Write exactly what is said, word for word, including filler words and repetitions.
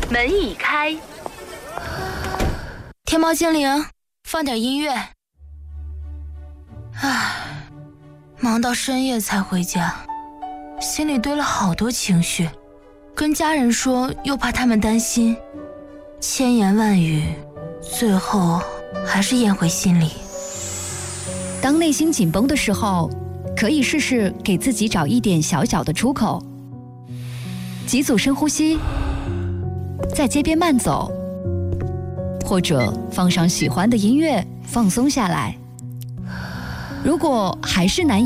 门已开。 天猫精灵，放点音乐。唉，忙到深夜才回家，心里堆了好多情绪，跟家人说又怕他们担心，千言万语，最后还是咽回心里。 当内心紧绷的时候，可以试试给自己找一点小小的出口。几组深呼吸，在街边慢走，或者放上喜欢的音乐，放松下来。如果还是难以